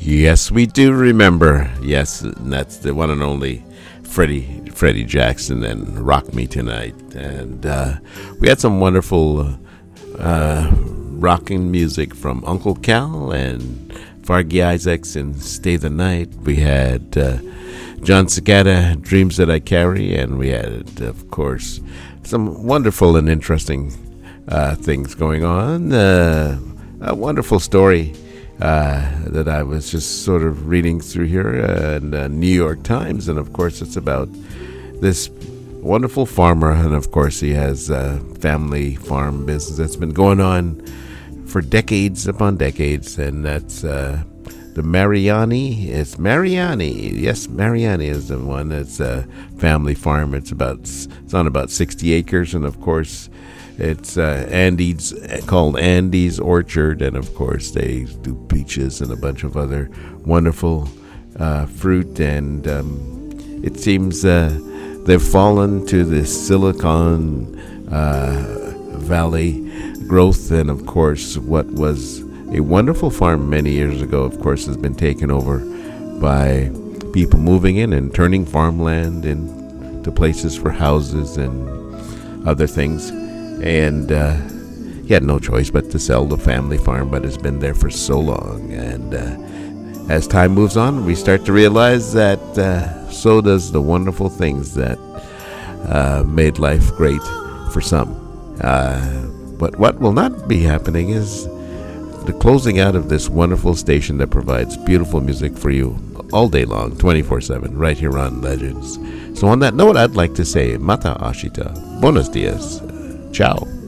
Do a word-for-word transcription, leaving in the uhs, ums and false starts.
Yes, we do remember. Yes, and that's the one and only Freddie Freddie Jackson and Rock Me Tonight. And uh, we had some wonderful uh, uh, rocking music from Uncle Cal and Fargy Isaacs and Stay the Night. We had uh, John Cicada, Dreams That I Carry, and we had, of course, some wonderful and interesting uh, things going on. Uh, a wonderful story uh, that I was just sort of reading through here uh, in the New York Times, and of course it's about this wonderful farmer, and of course he has a family farm business that's been going on for decades upon decades, and that's uh, the Mariani. It's Mariani. Yes, Mariani is the one. It's a family farm. It's about it's on about sixty acres, and of course it's uh, Andy's called Andy's Orchard, and of course they do peaches and a bunch of other wonderful uh, fruit, and um, it seems uh, they've fallen to the Silicon uh, Valley growth, and of course what was a wonderful farm many years ago, of course, has been taken over by people moving in and turning farmland into places for houses and other things. And uh, he had no choice but to sell the family farm, but it's been there for so long. And uh, as time moves on, we start to realize that uh, so does the wonderful things that uh, made life great for some. Uh, but what will not be happening is the closing out of this wonderful station that provides beautiful music for you all day long, twenty-four seven, right here on Legends. So on that note, I'd like to say, Mata Ashita, Buenos dias, ciao.